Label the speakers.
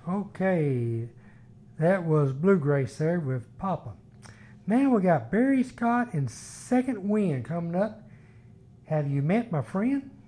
Speaker 1: Okay, that was Bluegrace there with Papa. Now we got Barry Scott and Second Wind coming up. Have you met my friend?